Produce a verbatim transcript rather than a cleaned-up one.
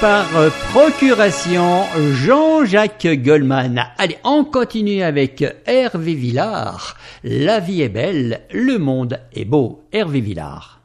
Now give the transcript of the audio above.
par procuration, Jean-Jacques Goldman. Allez, on continue avec Hervé Villard. La vie est belle, le monde est beau. Hervé Villard.